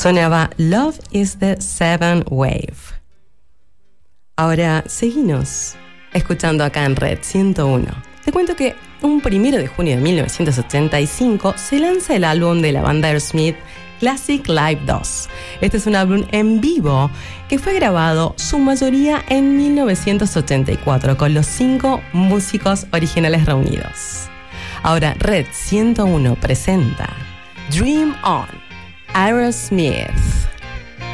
Sonaba Love is the Seventh Wave. Ahora, seguinos escuchando acá en Red 101. Te cuento que un 1 de junio de 1985 se lanza el álbum de la banda Aerosmith, Classic Live 2. Este es un álbum en vivo que fue grabado su mayoría en 1984 con los 5 músicos originales reunidos. Ahora Red 101 presenta Dream On, Aerosmith.